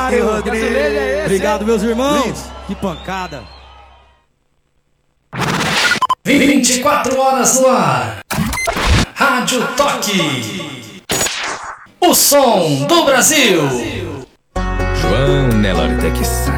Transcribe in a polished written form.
Mário Rodrigues. É esse, obrigado, meus irmãos. Que pancada. 24 horas no ar. Rádio Toque. O som do Brasil. João Nelortex.